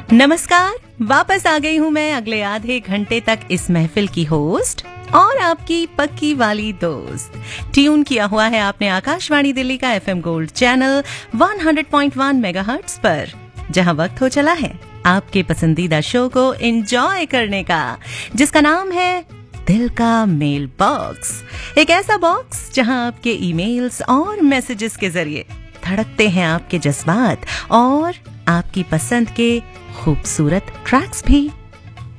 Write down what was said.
नमस्कार, वापस आ गई हूँ मैं अगले आधे घंटे तक इस महफिल की होस्ट और आपकी पक्की वाली दोस्त। ट्यून किया हुआ है आपने आकाशवाणी दिल्ली का एफएम गोल्ड चैनल 100.1 मेगाहर्ट्ज पर, जहां वक्त हो चला है आपके पसंदीदा शो को एंजॉय करने का, जिसका नाम है दिल का मेल बॉक्स। एक ऐसा बॉक्स जहां आपके ईमेल्स और मैसेजेस के जरिए धड़कते हैं आपके जज्बात और आपकी पसंद के खूबसूरत ट्रैक्स भी।